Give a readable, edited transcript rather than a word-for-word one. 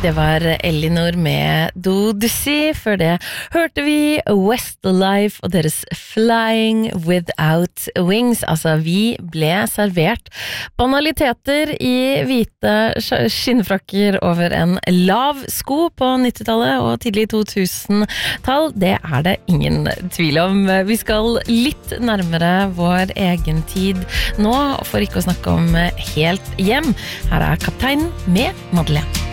Det var Elinor med Dodussi. Før det hørte vi Westlife og deres Flying Without Wings. Altså, vi ble servert banaliteter i hvite skinnfrakker over en lav sko på 90-tallet og tidlig 2000-tall. Det er det ingen tvil om. Vi skal litt nærmere vår egen tid nå, for ikke å snakke om helt hjem. Her er Kapteinen med Madeleine.